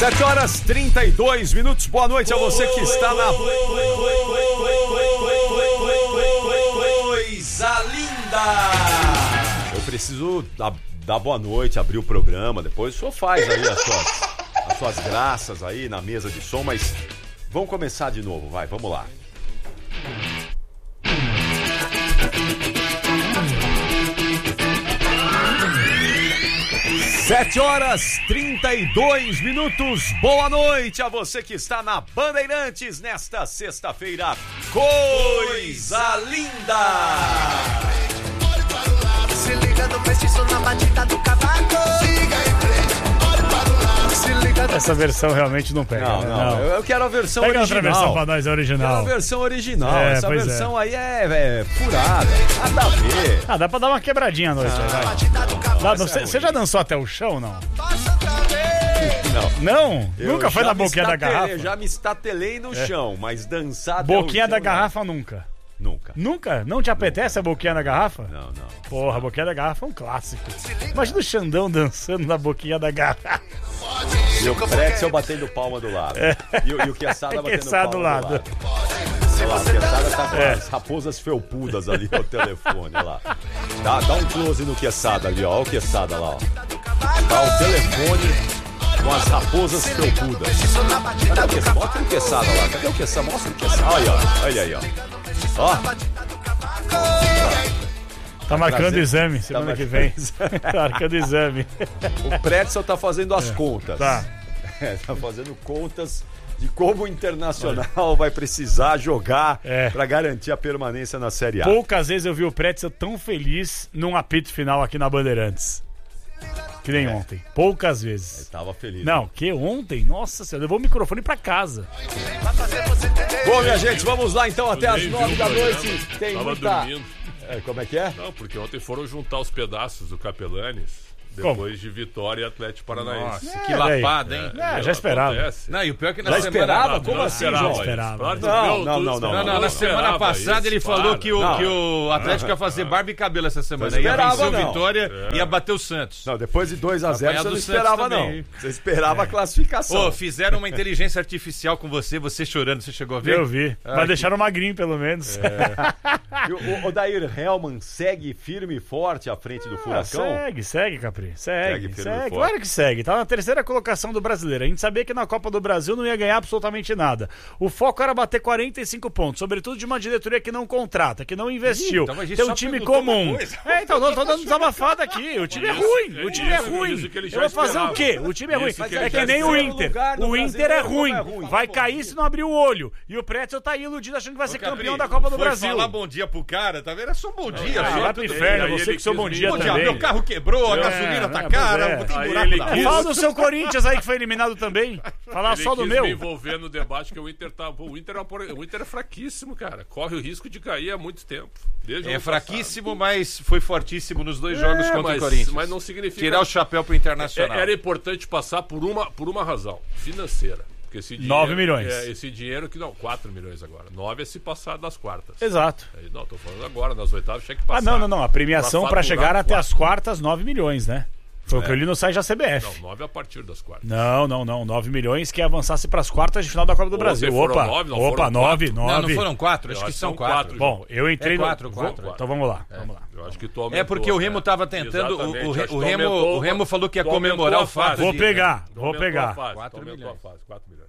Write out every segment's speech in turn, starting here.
7h32. Boa noite a você que está na Coisa Linda. Eu preciso dar boa noite, abrir o programa. Depois o senhor faz aí as suas graças aí na mesa de som. Mas vamos começar de novo, vai, vamos lá. 7h32. Boa noite a você que está na Bandeirantes nesta sexta-feira. Coisa Linda! Se liga no mestiço na batida do cavaco. Siga em frente, olhe para o lado. Se liga no... Essa versão realmente não pega. Não. Eu quero a versão pega original. Pega outra versão pra nós, a original. Eu quero a versão original. Essa versão aí é furada. Nada a ver. Dá pra dar uma quebradinha à noite. Você já dançou até o chão, não? Não? Nunca foi na boquinha da garrafa? Eu já me estatelei no chão, mas dançar boquinha da garrafa nunca. Nunca? Não te apetece a boquinha da garrafa? Não. Porra, a boquinha da garrafa é um clássico. Imagina o Xandão dançando na boquinha da garrafa. E o Pretzel batendo palma do lado. E o Quesada batendo palma do lado. Olha lá, o Quesada tá com as raposas felpudas ali ao telefone, olha lá. Dá um close no Quesada ali, ó. Olha o Quesada lá, ó. Tá o telefone com as raposas felpudas. Cadê o Quesada? Mostra o Quesada lá. Cadê o Quesada? Mostra o Quesada. Olha aí, ó. Ó. Tá marcando exame semana que vem. Tá marcando exame. O Pretzel tá fazendo as contas. Tá fazendo contas de como o Internacional vai precisar jogar pra garantir a permanência na Série A. Poucas vezes eu vi o Pretzel tão feliz num apito final aqui na Bandeirantes. Que nem ontem. Poucas vezes. Ele tava feliz. Não, que ontem? Nossa senhora, levou o microfone pra casa. Bom, minha gente, vamos lá então até as 9 da noite. Tem tava muita... dormindo. Como é que é? Não, porque ontem foram juntar os pedaços do Capelanes depois de Vitória e Atlético Paranaense. Nossa, que lapada, hein? Já esperava. Acontece. Não, e o pior é que na Já semana... esperava? Como assim, João? Esperava. Não. Na semana passada ele falou que o Atlético ia fazer barba e cabelo essa semana. Ia vencer o Vitória e ia bater o Santos. Não, depois de 2-0 você não do esperava, Santos não. também. Você esperava a classificação. Fizeram uma inteligência artificial com você chorando, você chegou a ver? Eu vi. Mas deixaram magrinho, pelo menos. O Odair Hellmann segue firme e forte à frente do Furacão? Segue, Capri. Segue. Forte. Claro que segue. Tá na terceira colocação do Brasileiro. A gente sabia que na Copa do Brasil não ia ganhar absolutamente nada. O foco era bater 45 pontos, sobretudo de uma diretoria que não contrata, que não investiu. Tem um time comum. Então, não tô dando desabafada aqui. O time é ruim. O time é ruim. Eu vou fazer o quê? O time é ruim. É que nem o Inter. O Inter é ruim. Vai cair se não abrir o olho. E o Pretzel tá aí iludido achando que vai ser campeão da Copa do Brasil. Falar bom dia pro cara, tá vendo? É só um bom dia. Vai pro inferno, você que seu bom dia também. Meu carro quebrou, a gasolina tá cara, tem buraco na rua. Fala do seu Corinthians aí que foi eliminado também. Falar só do meu. Me envolver no debate que o Inter é fraquíssimo, cara. Corre o risco de cair há muito tempo. É fraquíssimo, mas foi fortíssimo nos dois jogos contra o Corinthians. Mas não significa tirar o chapéu pro Internacional. Era importante passar por uma razão financeira. Porque esse dinheiro, 9 milhões. Esse dinheiro que não, 4 milhões agora. 9 é se passar das quartas. Exato. Não, tô falando agora, nas oitavas tinha que passar. Não. A premiação pra chegar até as quartas, 9 milhões, né? Foi o que eu li no site da CBF. Não, 9 a partir das quartas. Não. 9 milhões que avançasse pras quartas de final da Copa do Brasil. Opa, 9. Não foram 4, acho que são 4. Bom, eu entrei no... 4. Então vamos lá. Eu acho que tu aumentou, porque o Remo tava tentando... O Remo falou que ia comemorar o fato. Vou pegar. 4 milhões. 4 milhões.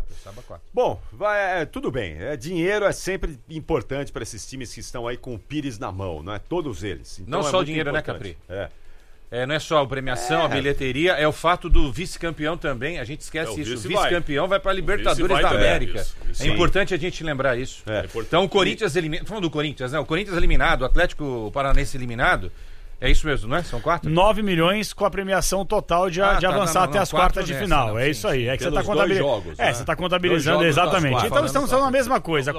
Bom, tudo bem. Dinheiro é sempre importante para esses times que estão aí com o Pires na mão, não é? Todos eles. Então não só o dinheiro, importante. Né, Capri? Não é só a premiação, a bilheteria, é o fato do vice-campeão também. A gente esquece isso. O vice-campeão vai para a Libertadores da América. É importante a gente lembrar isso. Então o Corinthians eliminado. Falando do Corinthians, né? O Corinthians eliminado, o Atlético Paranaense eliminado. É isso mesmo, não é? São 4? 9 milhões com a premiação total de avançar até as quartas de final. É isso aí. É que você está contabilizando. Você está contabilizando exatamente. Então estamos falando a mesma coisa.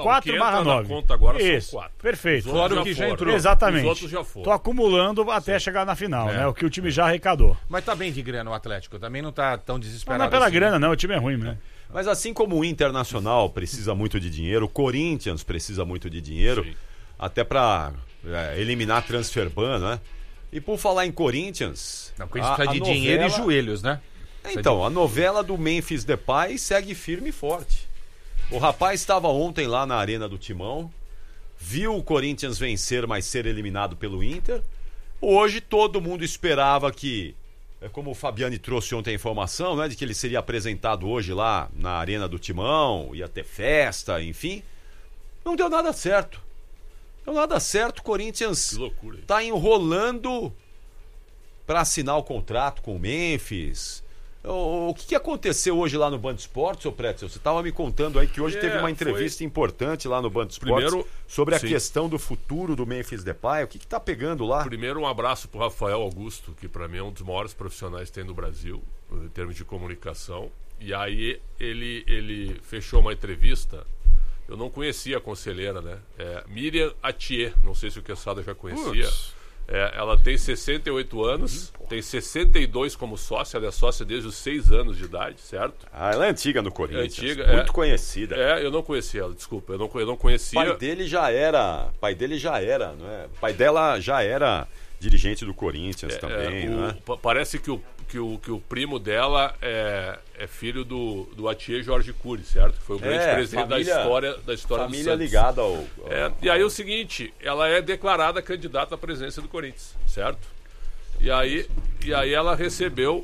4/9. Isso. Perfeito. Fora o que já entrou. Exatamente. Os outros já foram. Tô acumulando até chegar na final, né? O que o time já arrecadou. Mas tá bem de grana o Atlético. Também não tá tão desesperado. Não é pela assim. grana, não. O time é ruim, né? Mas assim como o Internacional precisa muito de dinheiro, o Corinthians precisa muito de dinheiro, até para eliminar transfer ban, né? E por falar em Corinthians... Não, Corinthians precisa de dinheiro e joelhos, né? Então, a novela do Memphis Depay segue firme e forte. O rapaz estava ontem lá na Arena do Timão, viu o Corinthians vencer, mas ser eliminado pelo Inter. Hoje todo mundo esperava que, como o Fabiani trouxe ontem a informação, né, de que ele seria apresentado hoje lá na Arena do Timão, ia ter festa, enfim. Não deu nada certo. Não deu nada certo, o Corinthians está enrolando para assinar o contrato com o Memphis. O que aconteceu hoje lá no Band Esportes, seu Pretzel? Você estava me contando aí que hoje teve uma entrevista importante lá no Band Esportes sobre a questão do futuro do Memphis Depay. O que está pegando lá? Primeiro, um abraço para o Rafael Augusto, que para mim é um dos maiores profissionais que tem no Brasil, em termos de comunicação. E aí ele fechou uma entrevista. Eu não conhecia a conselheira, né? Miriam Atier, não sei se o Quesada já conhecia. Ela tem 68 anos, tem 62 como sócia, ela é sócia desde os 6 anos de idade, certo? Ela é antiga no Corinthians, muito conhecida. Eu não conhecia ela, desculpa, eu não conhecia. O pai dele já era, não é? O pai dela já era dirigente do Corinthians também, né? Parece que o primo dela é filho do Atier Jorge Cury, certo? Foi o grande presidente da história do Santos. Família ligada ao... E aí o seguinte, ela é declarada candidata à presidência do Corinthians, certo? E aí ela recebeu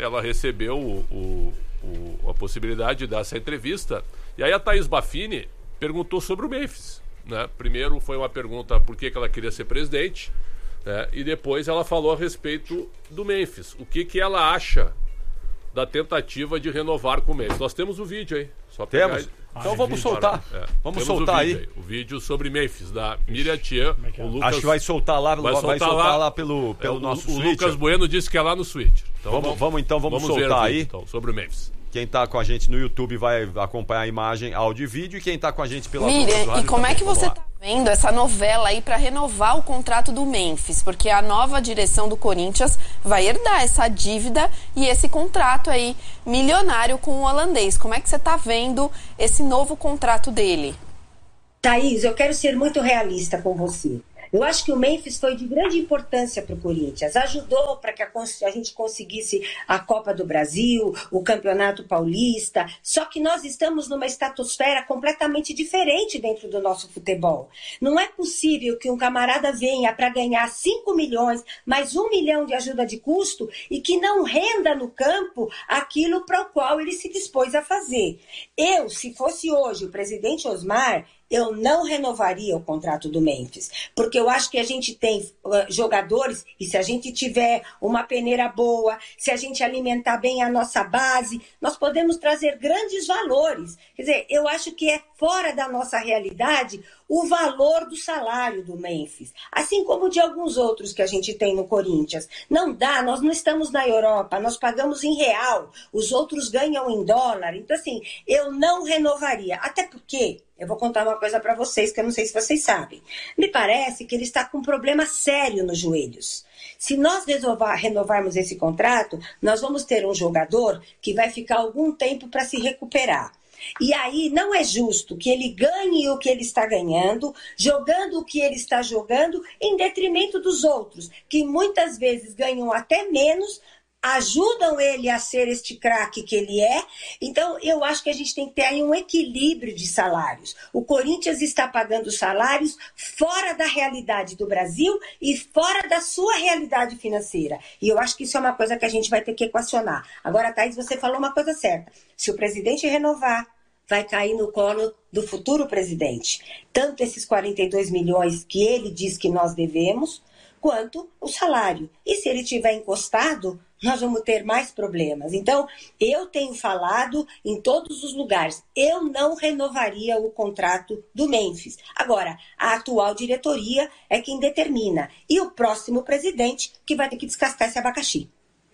a possibilidade de dar essa entrevista. E aí a Thaís Baffini perguntou sobre o Memphis, né? Primeiro foi uma pergunta por que ela queria ser presidente, e depois ela falou a respeito do Memphis. O que ela acha da tentativa de renovar com o Memphis. Nós temos o vídeo aí. Temos? Então vamos soltar. Vamos soltar aí. O vídeo sobre Memphis, da Miriam Tia. Acho que vai soltar lá, pelo nosso Switcher. O Lucas Bueno disse que é lá no Switcher. Então vamos soltar aí. Então, sobre o Memphis. Quem está com a gente no YouTube vai acompanhar a imagem, áudio e vídeo. E quem está com a gente pela Miriam, e como é que você está vendo essa novela aí para renovar o contrato do Memphis? Porque a nova direção do Corinthians vai herdar essa dívida e esse contrato aí milionário com o holandês. Como é que você está vendo esse novo contrato dele? Thaís, eu quero ser muito realista com você. Eu acho que o Memphis foi de grande importância para o Corinthians. Ajudou para que a gente conseguisse a Copa do Brasil, o Campeonato Paulista. Só que nós estamos numa estratosfera completamente diferente dentro do nosso futebol. Não é possível que um camarada venha para ganhar 5 milhões, mais 1 milhão de ajuda de custo e que não renda no campo aquilo para o qual ele se dispôs a fazer. Eu, se fosse hoje o presidente Osmar, eu não renovaria o contrato do Memphis, porque eu acho que a gente tem jogadores, e se a gente tiver uma peneira boa, se a gente alimentar bem a nossa base, nós podemos trazer grandes valores. Quer dizer, eu acho que é fora da nossa realidade o valor do salário do Memphis, assim como de alguns outros que a gente tem no Corinthians. Não dá, nós não estamos na Europa, nós pagamos em real, os outros ganham em dólar. Então, assim, eu não renovaria, até porque... Eu vou contar uma coisa para vocês, que eu não sei se vocês sabem. Me parece que ele está com um problema sério nos joelhos. Se nós renovarmos esse contrato, nós vamos ter um jogador que vai ficar algum tempo para se recuperar. E aí não é justo que ele ganhe o que ele está ganhando, jogando o que ele está jogando, em detrimento dos outros, que muitas vezes ganham até menos, ajudam ele a ser este craque que ele é. Então, eu acho que a gente tem que ter aí um equilíbrio de salários. O Corinthians está pagando salários fora da realidade do Brasil e fora da sua realidade financeira. E eu acho que isso é uma coisa que a gente vai ter que equacionar. Agora, Thaís, você falou uma coisa certa. Se o presidente renovar, vai cair no colo do futuro presidente. Tanto esses 42 milhões que ele diz que nós devemos, quanto o salário. E se ele tiver encostado, nós vamos ter mais problemas. Então, eu tenho falado em todos os lugares, eu não renovaria o contrato do Memphis. Agora, a atual diretoria é quem determina. E o próximo presidente que vai ter que descascar esse abacaxi.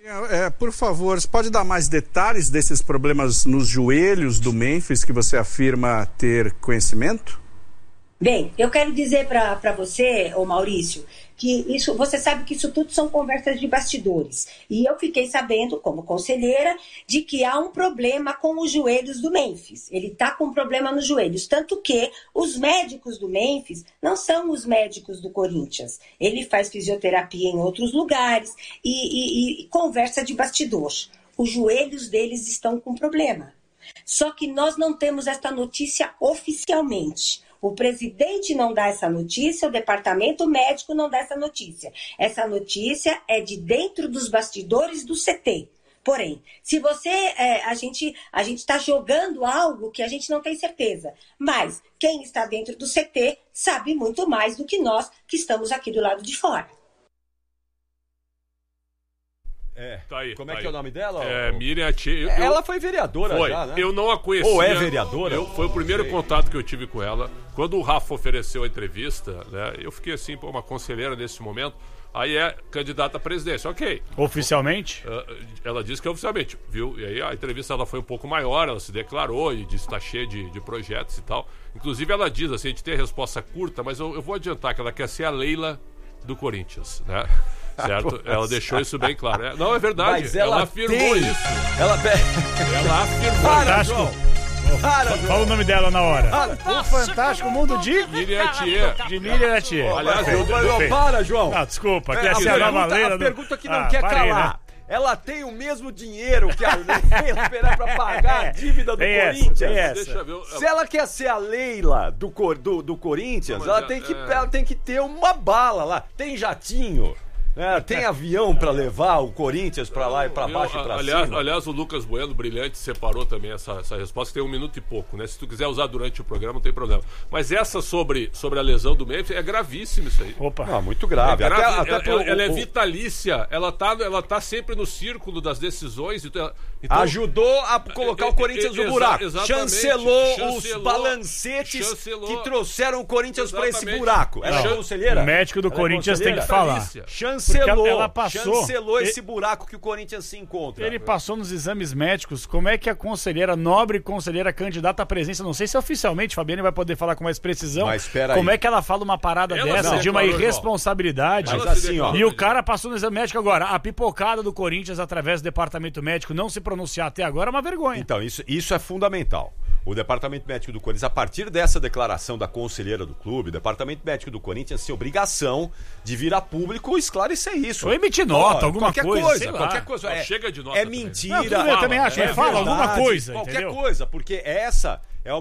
Por favor, você pode dar mais detalhes desses problemas nos joelhos do Memphis que você afirma ter conhecimento? Bem, eu quero dizer para você, ô Maurício, que isso, você sabe que isso tudo são conversas de bastidores. E eu fiquei sabendo, como conselheira, de que há um problema com os joelhos do Memphis. Ele está com um problema nos joelhos. Tanto que os médicos do Memphis não são os médicos do Corinthians. Ele faz fisioterapia em outros lugares e conversa de bastidor. os joelhos deles estão com problema. Só que nós não temos esta notícia oficialmente. O presidente não dá essa notícia, o departamento médico não dá essa notícia. Essa notícia é de dentro dos bastidores do CT. Porém, se você, a gente está jogando algo que a gente não tem certeza. Mas quem está dentro do CT sabe muito mais do que nós que estamos aqui do lado de fora. Tá aí, como é que é o nome dela? Miriam Atier. Ela foi vereadora já, né? Eu não a conhecia. Ou é vereadora? Foi o primeiro contato que eu tive com ela. Quando o Rafa ofereceu a entrevista, né, eu fiquei assim, uma conselheira nesse momento. Aí é candidata à presidência, ok. Oficialmente? Ela disse que é oficialmente, viu? E aí a entrevista ela foi um pouco maior, ela se declarou e disse que está cheia de projetos e tal. Inclusive ela diz assim, a gente tem a resposta curta, mas eu vou adiantar que ela quer ser a Leila do Corinthians, né? Certo? Ela deixou isso bem claro. Né? Não, é verdade. Mas ela afirmou isso. Ela afirmou João. Fala o nome dela na hora. O Fantástico Mundo de Miriam Atier. De Miriam Atier. Aliás, João. Ah, desculpa. Quer ser a nova Leila? A pergunta que não quer calar. Né? Ela tem o mesmo dinheiro que a Leila para pagar a dívida do Corinthians. Deixa eu ver. Se ela quer ser a Leila do Corinthians, ela tem que ter uma bala lá. Tem jatinho. Tem avião pra levar o Corinthians pra lá e pra baixo e pra cima. Aliás, o Lucas Bueno, brilhante, separou também essa resposta, que tem 1 minuto e pouco, né? Se tu quiser usar durante o programa, não tem problema. Mas essa sobre a lesão do Memphis é gravíssimo isso aí. Opa. Muito grave. Ela é vitalícia, ela tá sempre no círculo das decisões. Então, ajudou a colocar o Corinthians no buraco. Chancelou os balancetes que trouxeram o Corinthians pra esse buraco. Ela é conselheira? O médico do Corinthians tem que falar. Chancelou esse buraco que o Corinthians se encontra. Ele passou nos exames médicos. Como é que a conselheira, nobre conselheira candidata à presidência, não sei se oficialmente, Fabiane vai poder falar com mais precisão, mas como é que ela fala uma parada dessa, de uma irresponsabilidade. Mas assim, e o cara passou no exame médico agora. A pipocada do Corinthians através do departamento médico não se pronunciar até agora é uma vergonha. Então, isso é fundamental. O departamento médico do Corinthians, a partir dessa declaração da conselheira do clube, o departamento médico do Corinthians tem obrigação de vir a público esclarecer isso. Ou emitir nota, alguma coisa. Qualquer coisa. Chega de nota. É mentira. Não, eu também acho. Fala alguma coisa. Qualquer coisa, porque essa é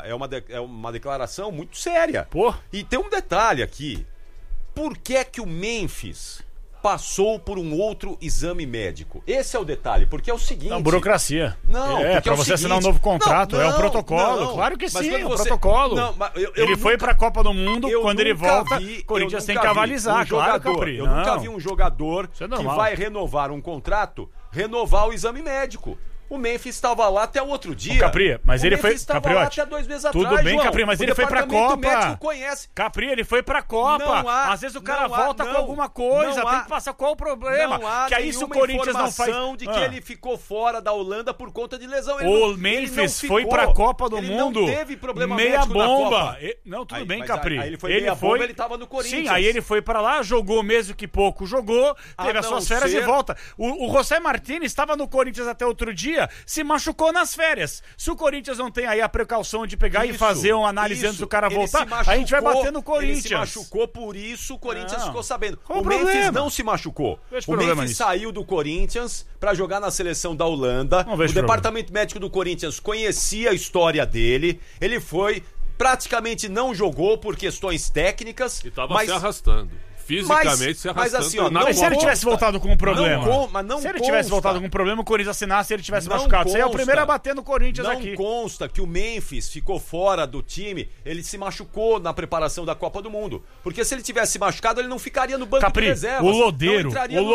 uma declaração muito séria. Pô. E tem um detalhe aqui. Por que é que o Memphis passou por um outro exame médico? Esse é o detalhe, porque é o seguinte... Não, burocracia. Não, pra você assinar um novo contrato, é um protocolo. Claro que sim, é um protocolo. Ele foi pra Copa do Mundo, quando ele volta, o Corinthians tem que avalizar, claro, Capri. Eu nunca vi um jogador que vai renovar um contrato, renovar o exame médico. O Memphis estava lá até o outro dia. Capri, mas ele foi... Capri, lá até 2 meses atrás, tudo bem, João. Capri, mas ele foi pra Copa. Conhece. Capri, ele foi pra Copa. Às vezes o cara volta com alguma coisa, tem que passar qual o problema. Que aí se o Corinthians não faz... de que ele ficou fora da Holanda por conta de lesão. O Memphis foi pra Copa do Mundo. Ele não teve problema meia médico bomba. na Copa. Não, tudo bem, Capri. Aí ele foi meia bomba, ele tava no Corinthians. Sim, aí ele foi pra lá, jogou mesmo que pouco, jogou, teve as suas férias e volta. O José Martínez estava no Corinthians até outro dia, se machucou nas férias. Se o Corinthians não tem aí a precaução de pegar e fazer uma análise antes do cara voltar, a gente vai bater no Corinthians. Ele se machucou, por isso o Corinthians ficou sabendo. Qual o Memphis não se machucou. O Memphis saiu do Corinthians pra jogar na seleção da Holanda. O departamento médico do Corinthians conhecia a história dele. Ele foi, praticamente não jogou por questões técnicas. E tava se arrastando. Fisicamente se arrastando. Mas assim, ó, mas se ele tivesse voltado com um problema. Se ele tivesse voltado com um problema, o Corinthians assinasse e ele tivesse machucado. Você é o primeiro a bater no Corinthians aqui. Não consta que o Memphis ficou fora do time, ele se machucou na preparação da Copa do Mundo. Porque se ele tivesse machucado, ele não ficaria no banco de reservas. O Lodeiro,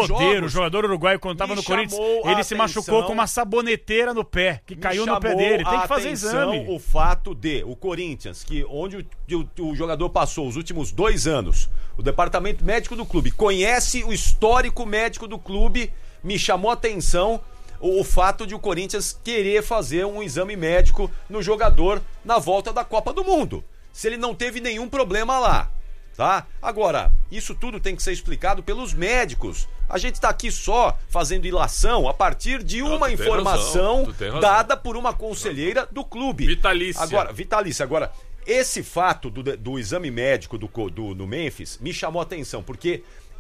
o jogador uruguaio, quando estava no Corinthians, ele se machucou com uma saboneteira no pé, que caiu no pé dele. Tem que fazer exame. O fato de o Corinthians, onde o jogador passou os últimos 2 anos, o departamento médico do clube conhece o histórico médico do clube, me chamou a atenção o fato de o Corinthians querer fazer um exame médico no jogador na volta da Copa do Mundo. Se ele não teve nenhum problema lá, tá? Agora, isso tudo tem que ser explicado pelos médicos. A gente tá aqui só fazendo ilação a partir de uma informação dada por uma conselheira do clube. Vitalícia. Agora, esse fato do exame médico do Memphis me chamou a atenção, porque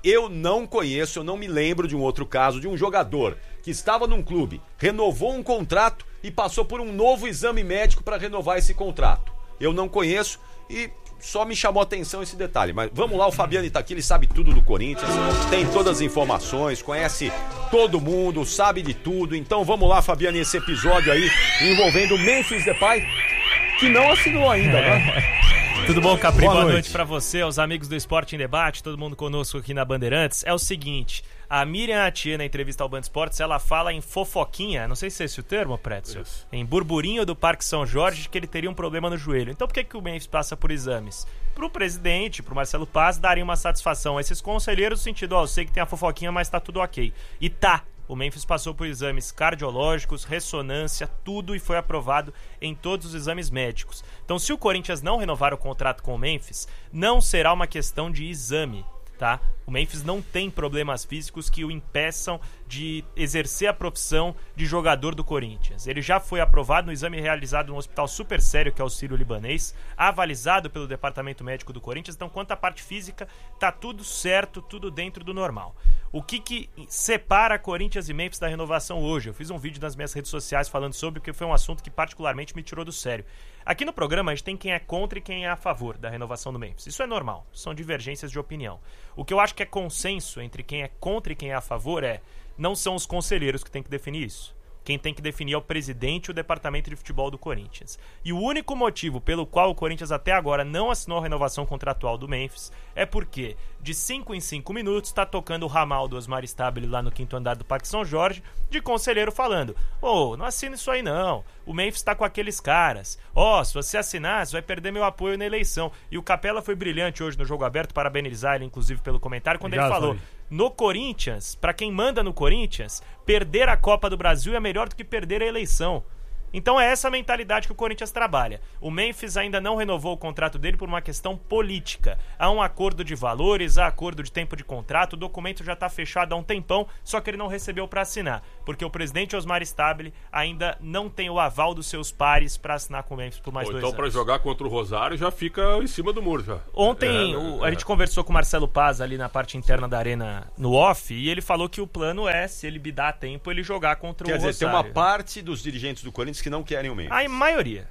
eu não conheço, eu não me lembro de um outro caso de um jogador que estava num clube, renovou um contrato e passou por um novo exame médico para renovar esse contrato. Eu não conheço e só me chamou a atenção esse detalhe. Mas vamos lá, o Fabiano está aqui, ele sabe tudo do Corinthians, tem todas as informações, conhece todo mundo, sabe de tudo. Então vamos lá, Fabiano, esse episódio aí envolvendo o Memphis Depay, que não assinou ainda, né? Tudo bom, Capri? Boa noite pra você, aos amigos do Esporte em Debate, todo mundo conosco aqui na Bandeirantes. É o seguinte, a Miriam Atier, na entrevista ao Band Esportes, ela fala em fofoquinha, não sei se é esse o termo, Pretzel, em burburinho do Parque São Jorge, de que ele teria um problema no joelho. Então por que o Memphis passa por exames? Pro presidente, pro Marcelo Paz, darem uma satisfação a esses conselheiros, no sentido, eu sei que tem a fofoquinha, mas tá tudo ok. E tá. O Memphis passou por exames cardiológicos, ressonância, tudo, e foi aprovado em todos os exames médicos. Então, se o Corinthians não renovar o contrato com o Memphis, não será uma questão de exame, tá? O Memphis não tem problemas físicos que o impeçam de exercer a profissão de jogador do Corinthians. Ele já foi aprovado no exame realizado no hospital super sério, que é o Sírio-Libanês, avalizado pelo departamento médico do Corinthians. Então, quanto à parte física, tá tudo certo, tudo dentro do normal. O que separa Corinthians e Memphis da renovação hoje? Eu fiz um vídeo nas minhas redes sociais falando sobre, porque foi um assunto que particularmente me tirou do sério. Aqui no programa a gente tem quem é contra e quem é a favor da renovação do Memphis. Isso é normal, são divergências de opinião. O que eu acho que é consenso entre quem é contra e quem é a favor não são os conselheiros que têm que definir isso. Quem tem que definir é o presidente e o departamento de futebol do Corinthians. E o único motivo pelo qual o Corinthians até agora não assinou a renovação contratual do Memphis é porque, de 5 em 5 minutos, está tocando o ramal do Osmar Stabile lá no 5º andar do Parque São Jorge, de conselheiro falando: não assina isso aí não, o Memphis está com aqueles caras, se você assinar, você vai perder meu apoio na eleição. E o Capela foi brilhante hoje no Jogo Aberto, parabenizar ele inclusive pelo comentário, quando ele falou: no Corinthians, para quem manda no Corinthians, perder a Copa do Brasil é melhor do que perder a eleição. Então é essa a mentalidade que o Corinthians trabalha. O Memphis ainda não renovou o contrato dele por uma questão política. Há um acordo de valores, há acordo de tempo de contrato, o documento já está fechado há um tempão, só que ele não recebeu para assinar, porque o presidente Osmar Stabile ainda não tem o aval dos seus pares para assinar com o Memphis por mais 2 anos. Então para jogar contra o Rosário já fica em cima do muro já. Ontem a gente conversou com o Marcelo Paz ali na parte interna da arena no off, e ele falou que o plano é, se ele bidar a tempo, ele jogar contra o Rosário. Quer dizer, tem uma parte dos dirigentes do Corinthians que não querem o Memphis. A maioria.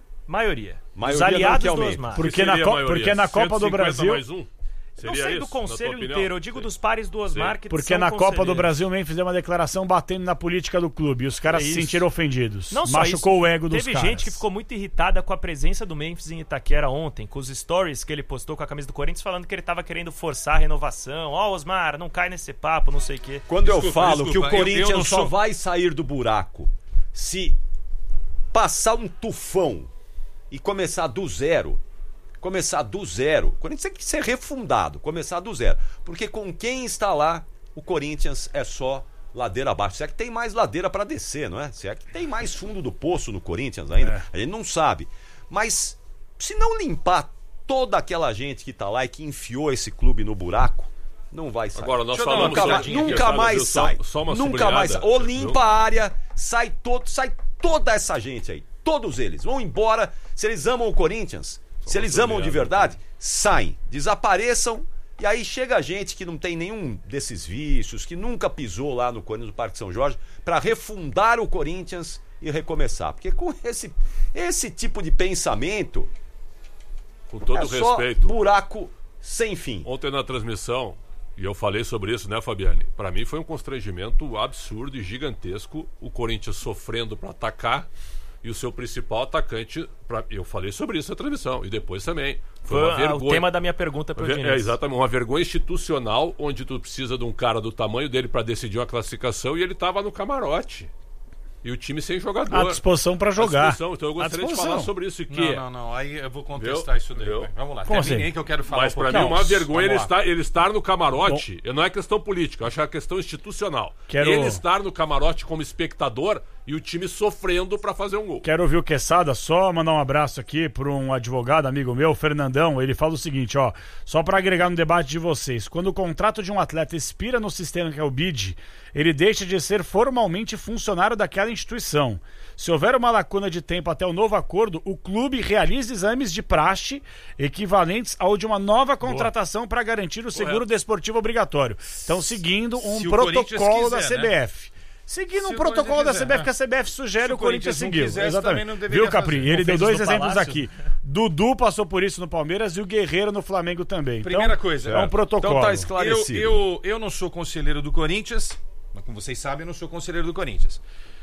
Os aliados do Osmar. Porque na Copa do Brasil... Não sei do conselho inteiro, eu digo dos pares do Osmar que porque na Copa do Brasil o Memphis deu uma declaração batendo na política do clube e os caras se sentiram ofendidos. Não machucou o ego dos caras. Teve gente que ficou muito irritada com a presença do Memphis em Itaquera ontem, com os stories que ele postou com a camisa do Corinthians, falando que ele tava querendo forçar a renovação. Osmar, não cai nesse papo, não sei o quê. Quando eu falo que o Corinthians só vai sair do buraco se passar um tufão e começar do zero. O Corinthians tem que ser refundado, começar do zero. Porque com quem está lá, o Corinthians é só ladeira abaixo. Se é que tem mais ladeira para descer, não é? Se é que tem mais fundo do poço no Corinthians ainda, a gente não sabe. Mas se não limpar toda aquela gente que está lá e que enfiou esse clube no buraco, não vai sair. Agora, nós falamos nunca mais sai. Nunca mais sai. Ou limpa a área, sai toda essa gente aí. Todos eles vão embora. Se eles amam o Corinthians, se eles amam de verdade, saem, desapareçam. E aí chega gente que não tem nenhum desses vícios, que nunca pisou lá no Corinthians, no Parque São Jorge, para refundar o Corinthians e recomeçar. Porque com esse tipo de pensamento, com todo respeito, buraco sem fim. Ontem na transmissão, e eu falei sobre isso, né, Fabiane? Para mim foi um constrangimento absurdo e gigantesco o Corinthians sofrendo para atacar e o seu principal atacante, eu falei sobre isso na transmissão, e depois também. Foi uma vergonha. O tema da minha pergunta para o Diniz. Exatamente, uma vergonha institucional, onde tu precisa de um cara do tamanho dele para decidir uma classificação, e ele estava no camarote. E o time sem jogador. À disposição para jogar. Então eu gostaria de falar sobre isso. Não, aí eu vou contestar isso daí. Vamos lá, ninguém que eu quero falar. Mas para mim uma vergonha ele estar no camarote. Não é questão política, eu acho que é questão institucional. Ele estar no camarote como espectador e o time sofrendo para fazer um gol. Quero ouvir o Quesada, só mandar um abraço aqui para um advogado, amigo meu, Fernandão. Ele fala o seguinte, ó, só para agregar no debate de vocês. Quando o contrato de um atleta expira no sistema que é o BID, ele deixa de ser formalmente funcionário daquela instituição. Se houver uma lacuna de tempo até o novo acordo, o clube realiza exames de praxe equivalentes ao de uma nova contratação para garantir o seguro desportivo obrigatório. Então, seguindo um protocolo da CBF. Né? Seguindo um protocolo da CBF, que a CBF sugere, o Corinthians seguiu. Exatamente. Viu, Capri? Ele deu 2 exemplos aqui. Dudu passou por isso no Palmeiras e o Guerreiro no Flamengo também. Primeira coisa. É um protocolo. Então tá esclarecido. Eu não sou conselheiro do Corinthians, mas como vocês sabem, eu não sou conselheiro do Corinthians.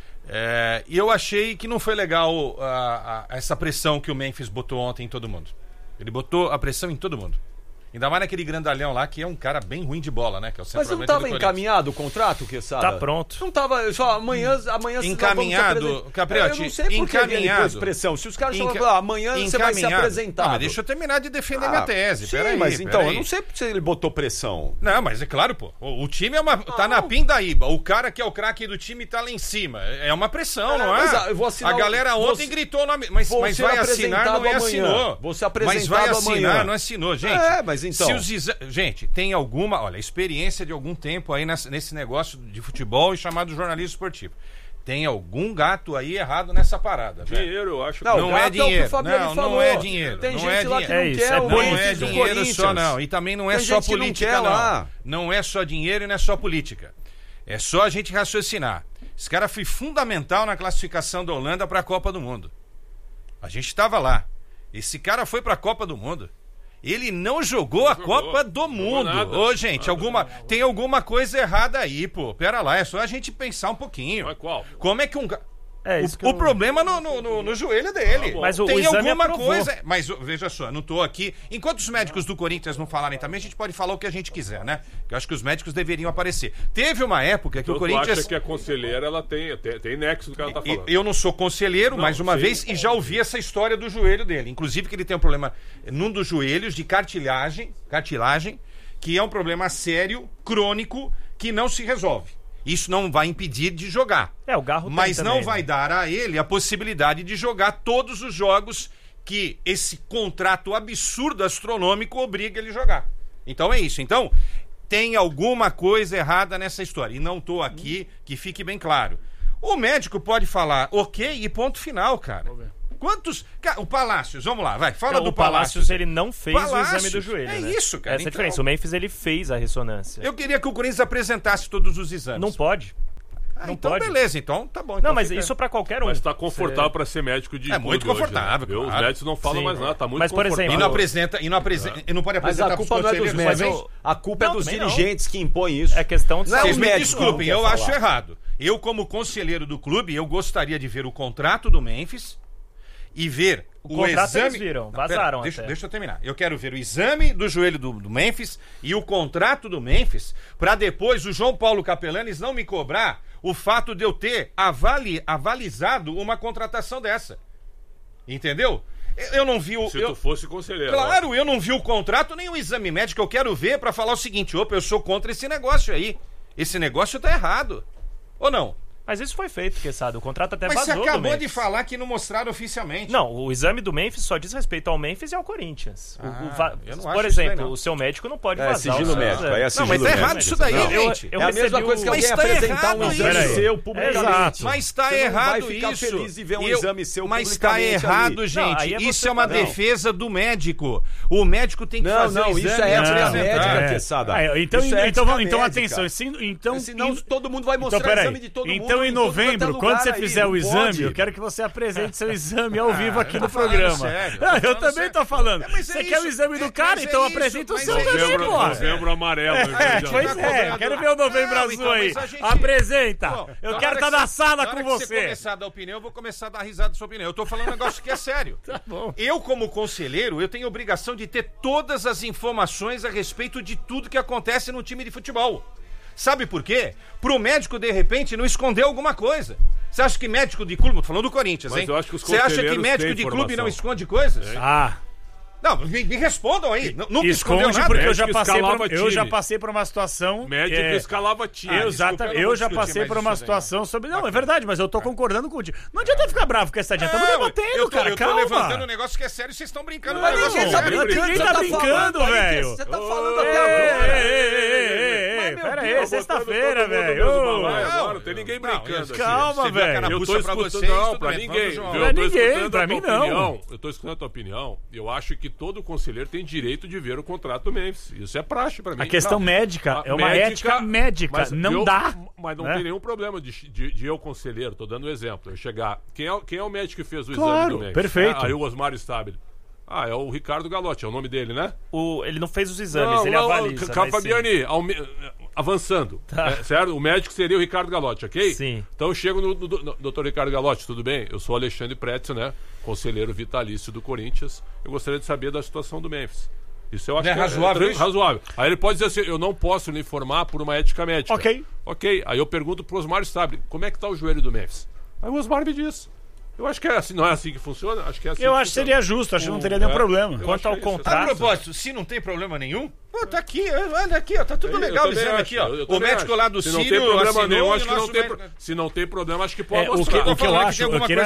E eu achei que não foi legal essa pressão que o Memphis botou ontem em todo mundo. Ele botou a pressão em todo mundo. Ainda mais naquele grandalhão lá, que é um cara bem ruim de bola, né? Que é o Mas não estava encaminhado o contrato, Quesada? Tá pronto. Não estava, só amanhã encaminhado, Capriotti, eu não sei por que ele pôs pressão. Se os caras falam, amanhã você vai se apresentar. Mas deixa eu terminar de defender minha tese. Sim, mas então, eu não sei se ele botou pressão. Não, mas é claro, pô. O time tá na pindaíba. O cara que é o craque do time tá lá em cima. É uma pressão, não é? Mas eu vou assinar, a galera ontem gritou o nome. Mas vai assinar, não é assinou. Você apresentado mas vai assinar, não assinou. Gente, mas então... Gente, tem alguma, experiência de algum tempo aí nesse negócio de futebol e chamado jornalismo esportivo. Tem algum gato aí errado nessa parada. Dinheiro, eu acho. Não é dinheiro. Não é dinheiro. Tem não gente é lá que não quer. Não é dinheiro só, não. E também não é só política, não. Não é só dinheiro e não é só política. É só a gente raciocinar. Esse cara foi fundamental na classificação da Holanda para a Copa do Mundo. A gente estava lá. Esse cara foi para a Copa do Mundo. Ele não jogou a Copa do Mundo. Ô, gente, tem alguma coisa errada aí, pô. Pera lá, é só a gente pensar um pouquinho. Mas qual? Como é que o problema no joelho dele. Mas tem alguma coisa. Mas veja só, não tô aqui. Enquanto os médicos do Corinthians não falarem também, a gente pode falar o que a gente quiser, né? Eu acho que os médicos deveriam aparecer. Teve uma época que o Corinthians. Acha que a conselheira ela tem nexo do que ela tá falando. Eu não sou conselheiro, mais uma vez, e já ouvi essa história do joelho dele. Inclusive que ele tem um problema num dos joelhos de cartilagem, que é um problema sério, crônico, que não se resolve. Isso não vai impedir de jogar. O Garro mas tem não também, vai dar a ele a possibilidade de jogar todos os jogos que esse contrato absurdo astronômico obriga ele a jogar. Então é isso. Então, tem alguma coisa errada nessa história. E não estou aqui, que fique bem claro. O médico pode falar, ok, e ponto final, cara. Quantos... O Palácios, vamos lá, vai, fala do Palácios. Ele não fez o exame do joelho, né? Isso, cara. Essa é a diferença. O Memphis, ele fez a ressonância. Eu queria que o Corinthians apresentasse todos os exames. Não pode. Não então, pode. Beleza, então tá bom. Não, então mas isso pra qualquer um. Mas tá confortável pra ser médico de muito confortável, hoje, né? Os médicos não falam mais nada, tá muito mas, por confortável. Exemplo, E não pode apresentar. Mas a culpa não é dos médicos, a culpa é dos dirigentes que impõem isso. É questão de... Vocês me desculpem, eu acho errado. Eu, como conselheiro do clube, eu gostaria de ver o contrato do Memphis e ver o contrato exame... eles viram, vazaram deixa eu terminar. Eu quero ver o exame do joelho do Memphis e o contrato do Memphis para depois o João Paulo Capelanes não me cobrar o fato de eu ter avalizado uma contratação dessa. Entendeu? Eu não vi o... Se tu fosse conselheiro. Claro, eu não vi o contrato nem o exame médico. Eu quero ver para falar o seguinte, opa, eu sou contra esse negócio aí. Esse negócio tá errado. Ou não? Mas isso foi feito, Quesada. O contrato até vazou. Mas você acabou de falar que não mostraram oficialmente. Não, o exame do Memphis só diz respeito ao Memphis e ao Corinthians. Por exemplo, o seu médico não pode vazar. Sigilo médico. Não, mas tá errado isso daí, gente. É a mesma coisa que alguém apresentar um exame seu publicamente. Mas tá errado isso. Você não vai ficar feliz de ver um exame seu publicamente. Mas tá errado, gente. Isso é uma defesa do médico. O médico tem que fazer o exame. Isso é ética médica, Quesada. Então, atenção. Senão todo mundo vai mostrar o exame de todo mundo. Então, em novembro, quando você fizer o exame, eu quero que você apresente seu exame ao vivo aqui no programa. Eu também tô falando. Você quer o exame do cara? Então apresenta o seu também, pô. Novembro amarelo. Pois é, quero ver o novembro azul aí. Apresenta. Eu quero estar na sala com você. Se começar a dar opinião, eu vou começar a dar risada da sua opinião. Eu tô falando um negócio que é sério. Tá bom. Eu, como conselheiro, eu tenho obrigação de ter todas as informações a respeito de tudo que acontece no time de futebol. Sabe por quê? Pro médico, de repente, não esconder alguma coisa. Você acha que médico de clube... Tô falando do Corinthians, hein? Mas eu acho que os Você acha que médico de clube não esconde coisas? Não, me respondam aí. Nunca escondeu nada. Porque eu já passei por uma situação... Médico escalava time. Exatamente. Eu já passei por uma situação sobre... Não, é verdade, mas eu tô concordando contigo. Não adianta ficar bravo com essa adianta. Estamos debatendo, cara. Calma. Eu tô levantando um negócio que é sério e vocês estão brincando. Ninguém tá brincando, velho. Você tá falando até agora. Pera aí, sexta-feira, velho. Não tem ninguém brincando. Calma, velho. Eu tô escutando... Não, pra ninguém. Pra mim não. Eu tô escutando a tua opinião. Eu acho que todo conselheiro tem direito de ver o contrato do Memphis. Isso é praxe pra mim. A questão médica é uma ética médica. Não dá. Mas não tem nenhum problema de eu, conselheiro, tô dando um exemplo. Eu chegar. Quem é o médico que fez o exame do Memphis? Perfeito. Aí o Osmar Stabile. É o Ricardo Galotti, é o nome dele, né? Ele não fez os exames, ele avaliza. Fabiani, avançando. Tá. Certo? O médico seria o Ricardo Galotti, ok? Sim. Então eu chego no doutor Ricardo Galotti, tudo bem? Eu sou Alexandre Pretzel, né? Conselheiro vitalício do Corinthians. Eu gostaria de saber da situação do Memphis. Isso eu acho que razoável. É razoável. Aí ele pode dizer assim, eu não posso lhe informar por uma ética médica. Ok. Aí eu pergunto pro Osmar Stabile, como é que tá o joelho do Memphis? Aí o Osmar me diz. Eu acho que é assim, não é assim que funciona? Acho que é assim. Eu acho que seria justo, acho que não teria nenhum problema. Quanto ao contrato... A propósito, se não tem problema nenhum, tá aqui, olha aqui, ó, tá tudo legal o exame aqui, ó. O médico lá do Sírio... Se não tem problema nenhum, acho que não tem... Se não tem problema, acho que pode mostrar. O que eu acho...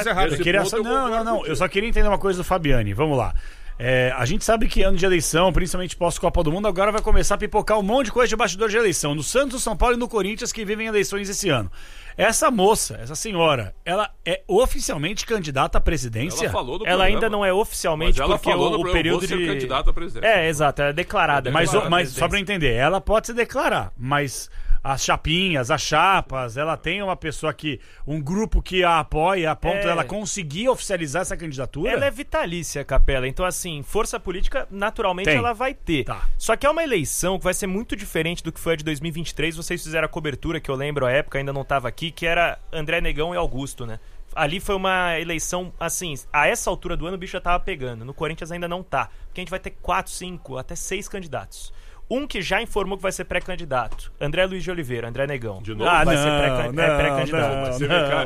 Não, eu só queria entender uma coisa do Fabiani, vamos lá. A gente sabe que ano de eleição, principalmente pós-Copa do Mundo, agora vai começar a pipocar um monte de coisa de bastidor de eleição. No Santos, no São Paulo e no Corinthians, que vivem eleições esse ano. Essa moça, essa senhora, ela é oficialmente candidata à presidência? Ela ainda não é oficialmente, porque o período de... candidata à presidência. Exato, ela é declarada. Mas só pra entender, ela pode se declarar, mas... As chapinhas, as chapas, ela tem uma pessoa que... Um grupo que a apoia a ponto dela conseguir oficializar essa candidatura? Ela é vitalícia, Capela. Então, assim, força política, naturalmente, ela vai ter. Tá. Só que é uma eleição que vai ser muito diferente do que foi a de 2023. Vocês fizeram a cobertura, que eu lembro a época, ainda não estava aqui, que era André Negão e Augusto, né? Ali foi uma eleição, assim, a essa altura do ano o bicho já tava pegando. No Corinthians ainda não tá. Porque a gente vai ter 4, 5, até 6 candidatos. Um que já informou que vai ser pré-candidato. André Luiz de Oliveira, André Negão. De novo? Vai ser pré-candidato.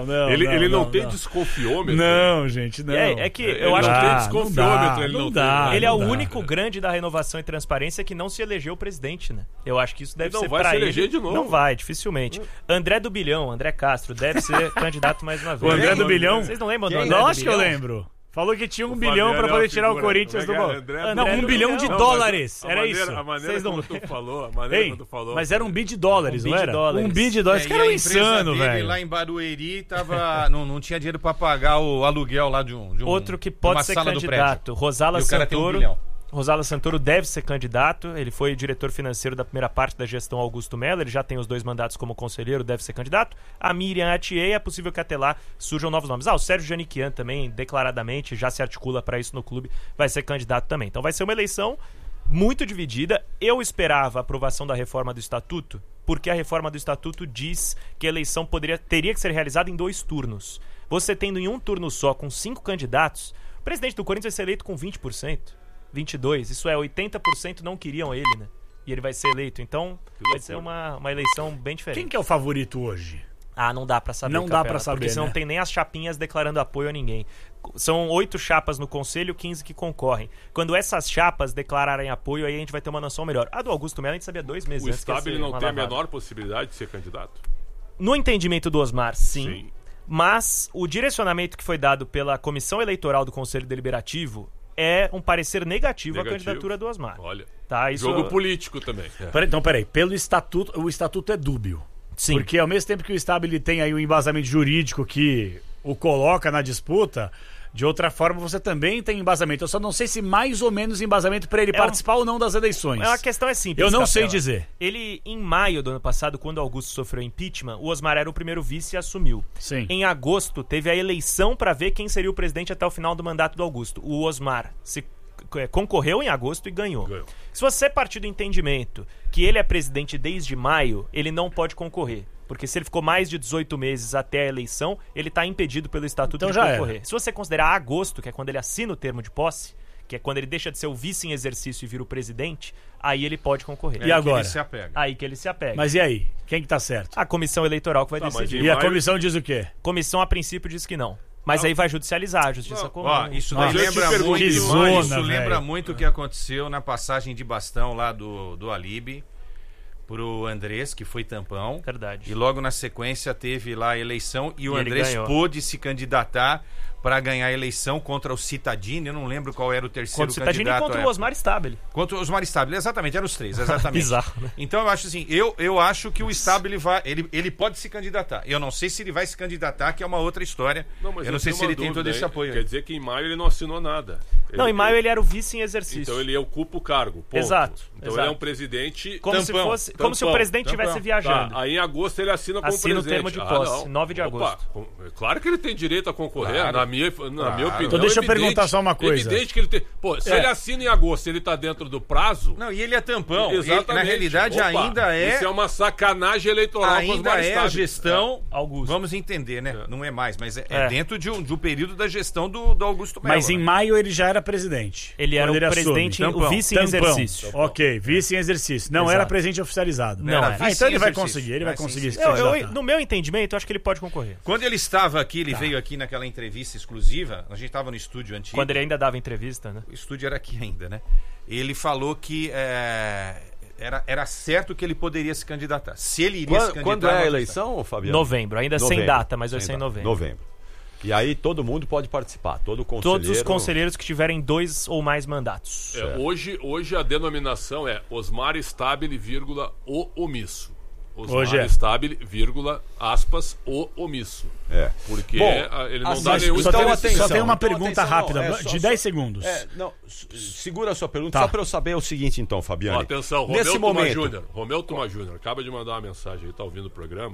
Ele não tem desconfiômetro. Não, gente, não. É que eu acho que tem desconfiômetro. Ele não dá. Ele é o único grande da renovação e transparência que não se elegeu presidente, né? Eu acho que isso deve ser pra ele. Não vai se eleger de novo. Não vai, dificilmente. André do Bilhão, André Castro, deve ser candidato mais uma vez. O André do Bilhão? Vocês não lembram do André do Bilhão? Bilhão? Acho que eu lembro. Falou que tinha 1 bilhão pra poder tirar o Corinthians do banco. Não, 1 bilhão de dólares. Era isso. A maneira como tu falou, mas era 1 bi de dólares, não era? 1 bi de dólares. Que era insano, velho. Lá em Barueri não tinha dinheiro pra pagar o aluguel lá de um outro que pode ser candidato, Rosala Santoro. Rosala Santoro deve ser candidato, ele foi diretor financeiro da primeira parte da gestão Augusto Mello, ele já tem os 2 mandatos como conselheiro, deve ser candidato. A Miriam Atier, é possível que até lá surjam novos nomes. O Sérgio Janiquian também, declaradamente, já se articula para isso no clube, vai ser candidato também. Então vai ser uma eleição muito dividida. Eu esperava a aprovação da reforma do Estatuto, porque a reforma do Estatuto diz que a eleição teria que ser realizada em 2 turnos. Você tendo em um turno só, com 5 candidatos, o presidente do Corinthians vai ser eleito com 20%. 22%, isso é, 80% não queriam ele, né? E ele vai ser eleito, então vai ser uma eleição bem diferente. Quem que é o favorito hoje? Não dá pra saber, Não dá pra saber, porque não tem nem as chapinhas declarando apoio a ninguém. São 8 chapas no conselho, 15 que concorrem. Quando essas chapas declararem apoio, aí a gente vai ter uma noção melhor. A do Augusto Mello a gente sabia 2 meses antes. O Stabile não tem a menor possibilidade de ser candidato? No entendimento do Osmar, sim. Mas o direcionamento que foi dado pela Comissão Eleitoral do Conselho Deliberativo é um parecer negativo à candidatura do Osmar. Olha, tá, isso... jogo político também. Então, peraí, pelo estatuto, o estatuto é dúbio. Sim. Porque ao mesmo tempo que o Stabile tem aí um embasamento jurídico que o coloca na disputa, de outra forma você também tem embasamento. Eu só não sei se mais ou menos embasamento para ele participar ou não das eleições. A questão é simples. Eu não sei dizer. Ele, em maio do ano passado, quando Augusto sofreu impeachment, o Osmar era o primeiro vice e assumiu. Sim. Em agosto, teve a eleição para ver quem seria o presidente até o final do mandato do Augusto. O Osmar concorreu em agosto e ganhou. Se você partir do entendimento que ele é presidente desde maio, ele não pode concorrer. Porque se ele ficou mais de 18 meses até a eleição, ele está impedido pelo estatuto de concorrer. Se você considerar agosto, que é quando ele assina o termo de posse, que é quando ele deixa de ser o vice em exercício e vira o presidente, aí ele pode concorrer. E agora? Aí que ele se apega. Mas e aí? Quem que tá certo? A comissão eleitoral que vai decidir. E a comissão diz o quê? Comissão, a princípio, diz que não. Mas aí vai judicializar, a justiça comum. Isso lembra muito o que aconteceu na passagem de bastão lá do Alibi pro Andrés, que foi tampão. Verdade. E logo na sequência teve lá a eleição e o Andrés pôde se candidatar para ganhar a eleição contra o Cittadini. Eu não lembro qual era o terceiro candidato. Contra o Cittadini contra o Osmar Stabile. Contra o Osmar Stabile, exatamente, eram os três, exatamente. Bizarro, né? Então eu acho assim, eu acho que o Stabile ele pode se candidatar. Eu não sei se ele vai se candidatar, que é uma outra história. Eu não sei se ele tem todo esse apoio. Quer dizer que em maio ele não assinou nada. Em maio ele era o vice em exercício. Então ele ocupa o cargo. Ponto. Exato. Então ele é um presidente como se o presidente estivesse viajando. Aí em agosto ele assina como presidente. Assina o termo de posse, 9 de agosto. Claro que ele tem direito a concorrer, na minha opinião. Então deixa eu perguntar só uma coisa. Evidente que ele tem. Se ele assina em agosto, ele tá dentro do prazo. Não, e ele é tampão. Exatamente. Na realidade, ainda é. Isso é uma sacanagem eleitoral. Ainda é a gestão. Augusto. Vamos entender, né? Não é mais, mas é dentro de um período da gestão do Augusto Melo. Mas em maio ele já era presidente. Ele era o presidente, o vice em exercício. Ok, vice em exercício. Não era presidente oficializado. Não, então ele vai conseguir. Ele vai conseguir. No meu entendimento, eu acho que ele pode concorrer. Quando ele estava aqui, ele veio aqui naquela entrevista exclusiva. A gente estava no estúdio antigo. Quando ele ainda dava entrevista, né? O estúdio era aqui ainda, né? Ele falou que era certo que ele poderia se candidatar. Se ele iria se candidatar... Quando é a eleição, Fabiano? Novembro, ainda sem data, mas vai ser em novembro. E aí todo mundo pode participar, todos os conselheiros que tiverem 2 ou mais mandatos. Hoje a denominação é Osmar Stabile, o omisso. Osmar Stabile, aspas, o omisso. Porque ele não dá nenhum... Só tem uma pergunta rápida, de 10 segundos. Segura a sua pergunta, só para eu saber o seguinte então, Fabiano. Atenção, Romeu Tuma Júnior acaba de mandar uma mensagem aí, tá ouvindo o programa.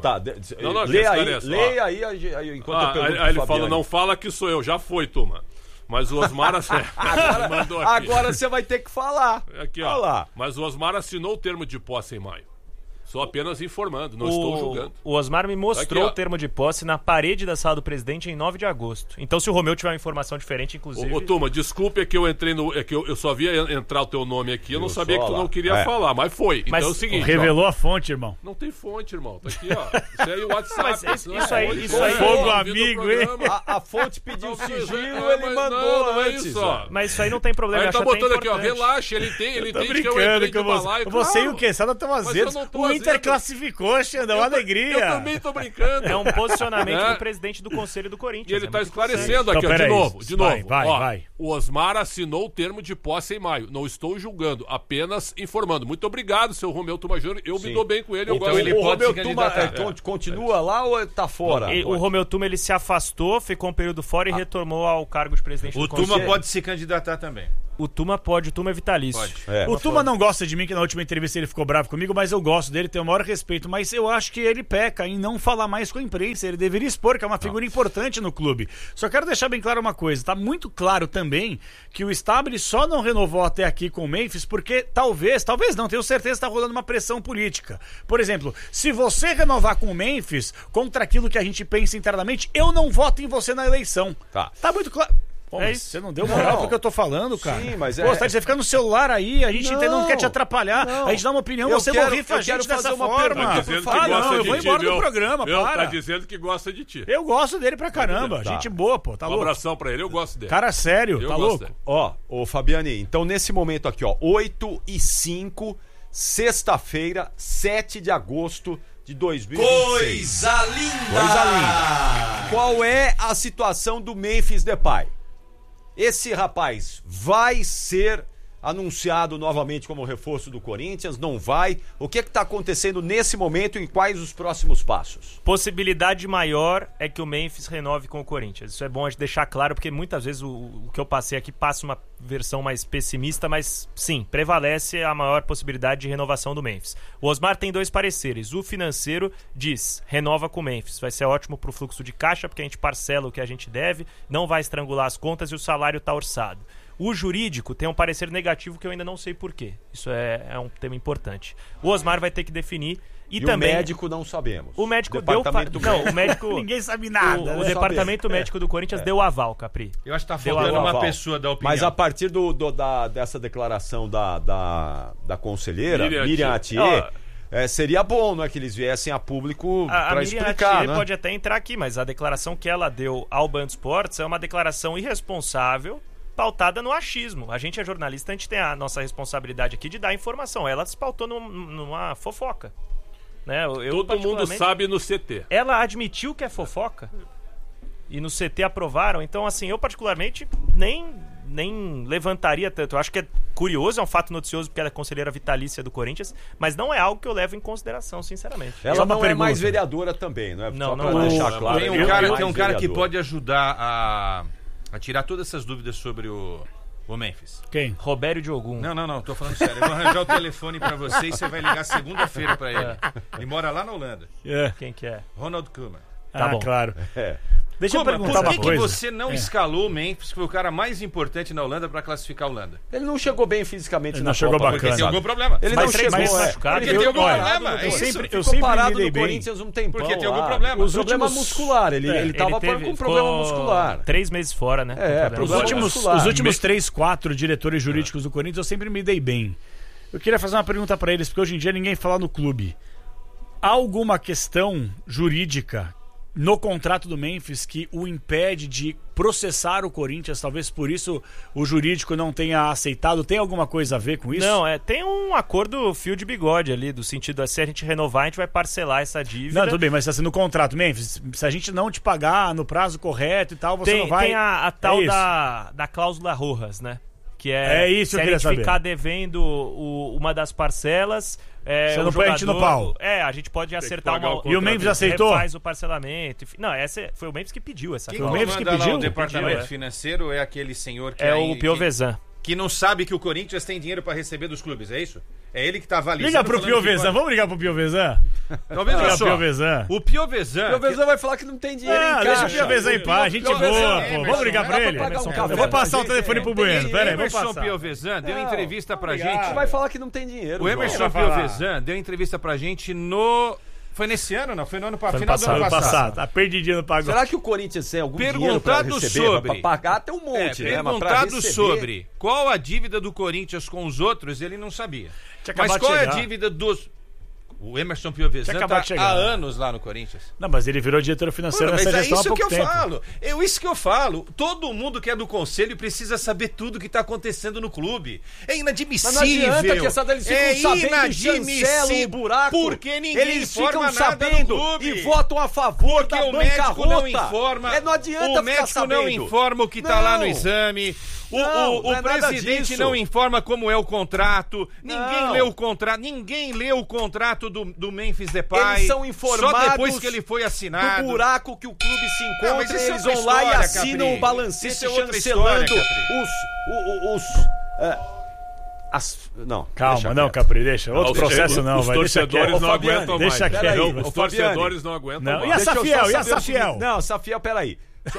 Leia aí enquanto eu pergunto. Aí ele fala, não fala que sou eu, já foi, Tuma. Mas o Osmar mandou aqui. Agora você vai ter que falar. Aqui, ó. Mas o Osmar assinou o termo de posse em maio. Só apenas informando, não estou julgando. O Osmar me mostrou o termo de posse na parede da sala do presidente em 9 de agosto. Então, se o Romeu tiver uma informação diferente, inclusive... Ô, Tuma, desculpe, é que eu entrei no... É que eu só via entrar o teu nome aqui, eu não sabia que tu não queria falar, mas foi. Mas então é o seguinte... Revelou a fonte, irmão. Não tem fonte, irmão. Tá aqui, ó. Isso aí é o WhatsApp. Mas isso aí... Fogo amigo, hein? A fonte pediu sigilo, ele mandou antes. Mas isso aí não tem problema. Ele tá botando aqui, ó, relaxa, ele tem que eu entrei de balaio. Você e o quê? Você tá azedo. O Inter classificou. Xandão, alegria. Eu também tô brincando. É um posicionamento do presidente do Conselho do Corinthians. E ele tá esclarecendo aqui, ó, de novo. Vai. O Osmar assinou o termo de posse em maio. Não estou julgando, apenas informando. Muito obrigado, seu Romeu Tuma Júnior. Eu me dou bem com ele. Então ele pode se candidatar. Continua lá ou tá fora? O Romeu Tuma, ele se afastou, ficou um período fora e retornou ao cargo de presidente do Conselho. O Tuma pode se candidatar também. O Tuma pode, o Tuma é vitalício. O Tuma não gosta de mim, que na última entrevista ele ficou bravo comigo, mas eu gosto dele, tenho o maior respeito. Mas eu acho que ele peca em não falar mais com a imprensa. Ele deveria expor, que é uma figura importante no clube. Só quero deixar bem claro uma coisa. Tá muito claro também que o Stabile só não renovou até aqui com o Memphis porque talvez não, tenho certeza, tá rolando uma pressão política. Por exemplo, se você renovar com o Memphis contra aquilo que a gente pensa internamente, eu não voto em você na eleição. Tá muito claro. Pô, você não deu moral pro que eu tô falando, cara. Sim, mas você fica no celular aí, a gente não quer te atrapalhar, a gente dá uma opinião, você borrifa a gente dessa forma. Eu vou embora do programa, Tá dizendo que gosta de ti. Eu gosto dele pra caramba, gente boa, pô, tá louco. Um abração pra ele, eu gosto dele. Cara sério, tá louco. Ô Fabiane, então nesse momento aqui, ó, 8h05, sexta-feira, 7 de agosto de 2026. Coisa linda! Qual é a situação do Memphis Depay? Esse rapaz vai ser anunciado novamente como reforço do Corinthians? Não vai? O que está acontecendo nesse momento e quais os próximos passos? Possibilidade maior é que o Memphis renove com o Corinthians. Isso é bom a gente deixar claro, porque muitas vezes o que eu passei aqui passa uma versão mais pessimista, mas sim, prevalece a maior possibilidade de renovação do Memphis. O Osmar tem 2 pareceres. O financeiro diz, renova com o Memphis. Vai ser ótimo para o fluxo de caixa, porque a gente parcela o que a gente deve, não vai estrangular as contas e o salário está orçado. O jurídico tem um parecer negativo que eu ainda não sei porquê. Isso é um tema importante. O Osmar vai ter que definir. E também, o médico não sabemos. O médico deu... Não, o médico... Ninguém sabe nada. O departamento médico do Corinthians deu aval, Capri. Eu acho que tá faltando uma pessoa da opinião. Mas a partir dessa declaração da conselheira, Miriam Atier, seria bom, né, que eles viessem a público para explicar. A Miriam pode até entrar aqui, mas a declaração que ela deu ao Band Esportes é uma declaração irresponsável, pautada no achismo. A gente é jornalista, a gente tem a nossa responsabilidade aqui de dar informação. Ela se pautou numa fofoca. Né? Todo mundo sabe no CT. Ela admitiu que é fofoca e no CT aprovaram. Então, assim, eu particularmente nem levantaria tanto. Eu acho que é curioso, é um fato noticioso porque ela é conselheira vitalícia do Corinthians, mas não é algo que eu levo em consideração, sinceramente. Ela não é mais vereadora também, não é? Não, Só pra deixar claro. Tem um cara que pode ajudar a tirar todas essas dúvidas sobre o Memphis. Quem? Robério Diogum. Não, tô falando sério. Eu vou arranjar o telefone pra você e você vai ligar segunda-feira pra ele. Ele mora lá na Holanda. Quem que é? Ronald Koeman. Tá bom. Claro. Deixa eu perguntar por que você não escalou o Memphis, que foi o cara mais importante na Holanda, pra classificar a Holanda? Ele não chegou bem fisicamente na Copa. Porque tem algum problema. Ele não chegou machucado. Porque tem algum problema. Eu sempre parado no Corinthians um tempão. Porque tem algum problema. O problema muscular. Ele tava com problema muscular. 3 meses fora, né? Os últimos 3, 4 diretores jurídicos do Corinthians eu sempre me dei bem. Eu queria fazer uma pergunta pra eles, porque hoje em dia ninguém fala no clube. Há alguma questão jurídica no contrato do Memphis que o impede de processar o Corinthians? Talvez por isso o jurídico não tenha aceitado. Tem alguma coisa a ver com isso? Não, tem um acordo fio de bigode ali, do sentido de se a gente renovar, a gente vai parcelar essa dívida. Não, tudo bem, mas assim, no contrato, Memphis, se a gente não te pagar no prazo correto e tal, você não vai... Tem a tal da cláusula Rojas, né? Que isso se eu a queria gente ficar saber. devendo uma das parcelas... Você não põe a gente no pau. A gente pode acertar uma... E o Memphis aceitou? Faz o parcelamento. Não, foi o Memphis que pediu essa cláusula. O Memphis que pediu? O departamento financeiro é aquele senhor que é o Piovesan. Que não sabe que o Corinthians tem dinheiro para receber dos clubes, é isso? É ele que tá avalizando. Liga pro Piovesan, vamos ligar pro Piovesan? Talvez O Piovesan vai falar que não tem dinheiro em caixa. Deixa o Piovesan em paz, gente boa, pô. Vamos ligar pra ele? Eu vou passar o telefone pro Bueno, pera aí, vou passar. O Emerson Piovesan deu entrevista pra gente. Vai falar que não tem dinheiro. O Emerson Piovesan deu entrevista pra gente no... Foi nesse ano, não? Foi no ano passado. Final do ano passado. Tá perdidinho no pagode. Será que o Corinthians tem algum dinheiro pra receber? Pra pagar tem um monte, né? Perguntado sobre qual a dívida do Corinthians com os outros, ele não sabia. Mas qual é a dívida dos... O Emerson Piovesan tá há anos lá no Corinthians. Não, mas ele virou diretor financeiro nessa gestão há pouco tempo. Isso que eu falo. Todo mundo que é do conselho precisa saber tudo que tá acontecendo no clube. É inadmissível. Mas não adianta que eles ficam sabendo, chancelam o buraco. Porque ninguém eles informa ficam sabendo e votam a favor da bancarrota. Médico não informa. Não adianta o médico não informa o que tá lá no exame. O presidente não informa como é o contrato. Ninguém leu o contrato do Memphis Depay. Eles são informados só depois que ele foi assinado. Do buraco que o clube se encontra, eles vão lá e assinam o balancete chancelando Calma, Capri, deixa. Outro processo não, vai. Os torcedores não aguentam mais. Deixa quieto. Os torcedores não aguentam mais. E a Safiel? Não, Safiel, peraí.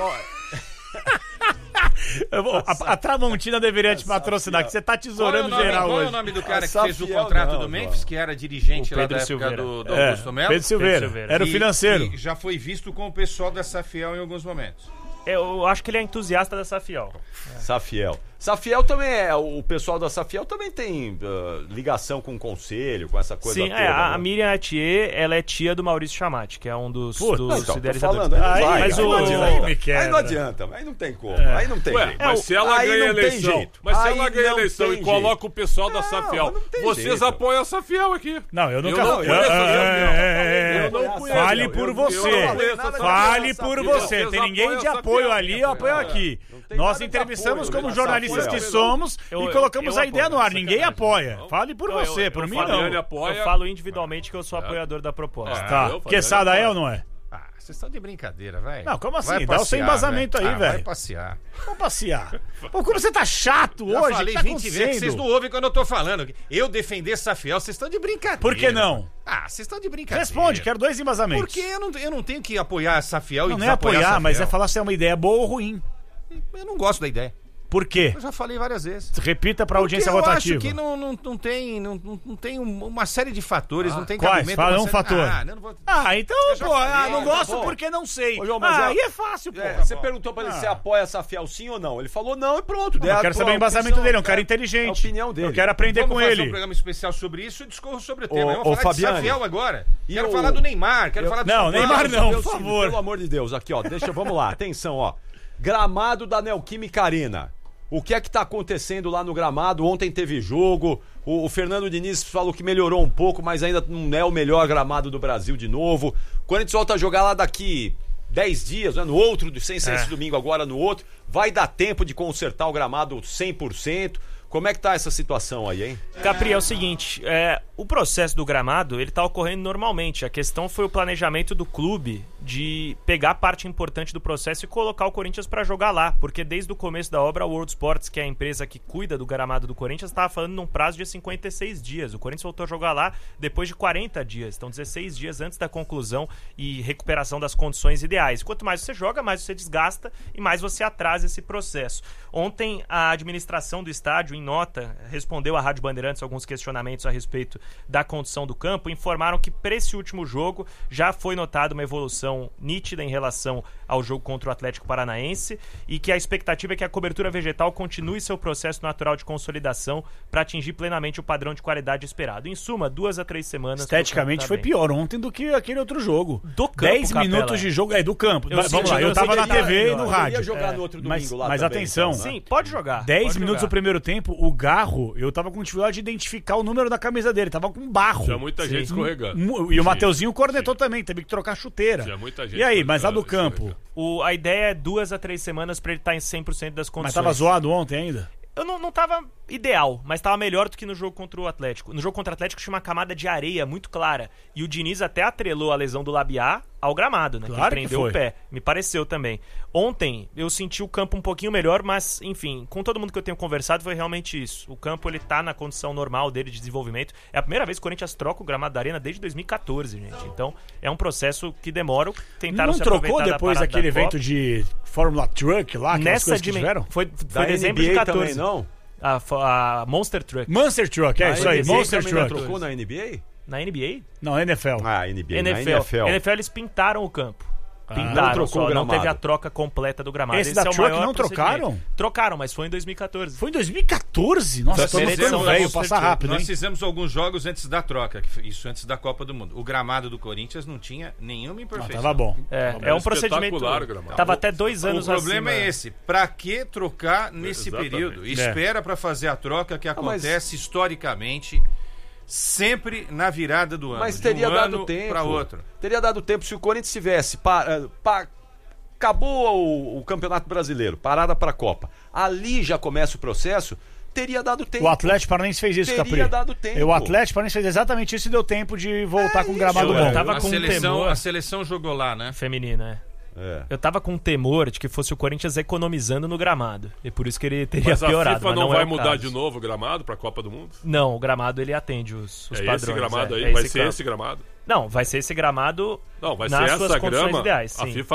A Tramontina deveria te patrocinar, que você tá tesourando geral hoje. Qual é o nome do cara que fez o contrato do Memphis, que era dirigente lá da época do Augusto Melo? Pedro Silveira. Era o financeiro. E já foi visto com o pessoal da Safiel em alguns momentos. Eu acho que ele é entusiasta da Safiel. Safiel também o pessoal da Safiel também tem ligação com o conselho, com essa coisa toda. Sim, a Miriam Atier, ela é tia do Maurício Chamati, que é um dos idealizadores. Aí não adianta, aí não tem como, aí não tem jeito. Mas se ela ganha eleição, e coloca o pessoal da Safiel, vocês apoiam a Safiel aqui. Não, eu nunca... Fale por você. Fale por você. Tem ninguém de apoio ali, eu apoio aqui. Nós entrevistamos como jornalistas que somos e colocamos a ideia no ar. Ninguém apoia. Fale por você, por mim não. Eu falo individualmente que eu sou apoiador da proposta. Tá. Quesada é ou não é? Vocês estão de brincadeira, vai. Não, como assim? Dá o seu embasamento aí, velho. Vai passear. Vamos passear. Pô, como você tá chato hoje? Eu falei 20 vezes que vocês não ouvem quando eu tô falando. Eu defender Safiel, vocês estão de brincadeira. Por que não? Vocês estão de brincadeira. Responde, quero 2 embasamentos. Porque eu não tenho que apoiar a Safiel e não é apoiar, Safiel. Mas é falar se é uma ideia boa ou ruim. Eu não gosto da ideia. Por quê? Eu já falei várias vezes. Repita para a audiência rotativa. Eu acho que não tem uma série de fatores, não tem quais? cabimento. Fala um fator. Então, não gosto porque não sei. Ô, João, aí é fácil, pô. Você perguntou pra ele se apoia essa fiel sim ou não. Ele falou não e pronto. Eu quero saber o embasamento dele, é um cara inteligente. A opinião dele. Eu quero aprender com ele. Vamos fazer um programa especial sobre isso e discorro sobre o tema. Eu vou falar de Safiel agora. Quero falar do Neymar, quero falar do Não, Neymar não, por favor. Pelo amor de Deus, aqui, ó. Vamos lá, atenção, ó. Gramado da Neoquímica Arena. O que é que tá acontecendo lá no gramado? Ontem teve jogo, o Fernando Diniz falou que melhorou um pouco, mas ainda não é o melhor gramado do Brasil de novo. Quando a gente volta a jogar lá daqui 10 dias, né, no outro, sem ser esse domingo agora no outro, vai dar tempo de consertar o gramado 100%? Como é que tá essa situação aí, hein? Capri, é o seguinte, o processo do gramado, ele tá ocorrendo normalmente. A questão foi o planejamento do clube de pegar parte importante do processo e colocar o Corinthians para jogar lá, porque desde o começo da obra, a World Sports, que é a empresa que cuida do gramado do Corinthians, estava falando num prazo de 56 dias. O Corinthians voltou a jogar lá depois de 40 dias, então 16 dias antes da conclusão e recuperação das condições ideais. Quanto mais você joga, mais você desgasta e mais você atrasa esse processo. Ontem, a administração do estádio, em nota, respondeu à Rádio Bandeirantes alguns questionamentos a respeito da condição do campo, informaram que para esse último jogo já foi notada uma evolução nítida em relação ao jogo contra o Atlético Paranaense e que a expectativa é que a cobertura vegetal continue seu processo natural de consolidação para atingir plenamente o padrão de qualidade esperado. Em suma, 2 a 3 semanas... Esteticamente foi pior ontem do que aquele outro jogo. Do campo, 10 minutos de jogo, do campo. Vamos lá, eu tava na TV e no rádio. Eu ia jogar no outro domingo lá mas também, atenção. Então, né? Sim, pode jogar. 10 minutos do primeiro tempo, o Garro, eu tava com dificuldade de identificar o número da camisa dele, tava com barro. Tinha muita gente escorregando. E o Mateuzinho cornetou também, teve que trocar a chuteira. Tinha muita gente. E aí, mas lá do campo? A ideia é 2 a 3 semanas pra ele estar em 100% das condições. Mas tava zoado ontem ainda? Eu não tava ideal, mas tava melhor do que no jogo contra o Atlético. No jogo contra o Atlético tinha uma camada de areia muito clara. E o Diniz até atrelou a lesão do labiá ao gramado, né? Claro que prendeu o pé. Me pareceu também. Ontem eu senti o campo um pouquinho melhor, mas, enfim, com todo mundo que eu tenho conversado foi realmente isso. O campo, ele tá na condição normal dele de desenvolvimento. É a primeira vez que o Corinthians troca o gramado da Arena desde 2014, gente. Então, é um processo que demora. Tentaram se aproveitar trocou depois daquele evento de Fórmula Truck lá, que nessa dimensão. Foi dezembro de 14. Também, não? A Monster Truck. Monster Truck, é isso aí. Monster Truck. Trocou na NBA? Na NBA? Não, NFL. NBA. NFL eles pintaram o campo. Pintaram, não teve a troca completa do gramado. Esse da Truck não trocaram? Trocaram, mas foi em 2014. Foi em 2014? Nossa, tô ficando velho, passa rápido, hein? Nós fizemos alguns jogos antes da troca, isso antes da Copa do Mundo. O gramado do Corinthians não tinha nenhuma imperfeição. Tava bom. É um procedimento... Tava até 2 anos acima. O problema é esse. Pra que trocar nesse período? Espera pra fazer a troca que acontece historicamente... Sempre na virada do ano. Mas teria dado tempo para outro. Teria dado tempo se o Corinthians tivesse acabou o Campeonato Brasileiro, parada para a Copa. Ali já começa o processo. Teria dado tempo. O Atlético Paranaense fez isso, Capri. Teria dado tempo. O Atlético Paranaense fez exatamente isso e deu tempo de voltar com o gramado bom. Tava com temor. A seleção jogou lá, né? Feminina, Eu tava com temor de que fosse o Corinthians economizando no gramado. E por isso que ele teria piorado. Mas a FIFA não vai mudar de novo o gramado pra Copa do Mundo? Não, o gramado ele atende os padrões. Esse gramado aí? Vai ser esse gramado? Não, vai ser esse gramado vai nas ser suas essa condições grama, ideais. A sim. FIFA